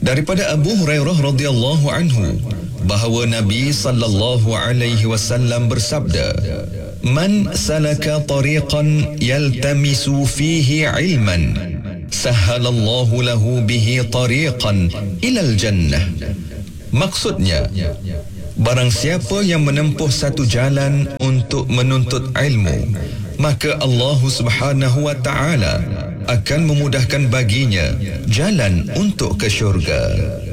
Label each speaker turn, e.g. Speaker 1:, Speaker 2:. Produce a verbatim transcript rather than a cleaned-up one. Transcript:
Speaker 1: Daripada Abu Hurairah radhiyallahu anhu bahawa Nabi sallallahu alaihi wasallam bersabda, "Man salaka tariqan yaltamisu fihi ilman, sahhalallahu lahu bihi tariqan ilal jannah." Maksudnya, barang siapa yang menempuh satu jalan untuk menuntut ilmu, maka Allah Subhanahu wa taala akan memudahkan baginya jalan untuk ke syurga.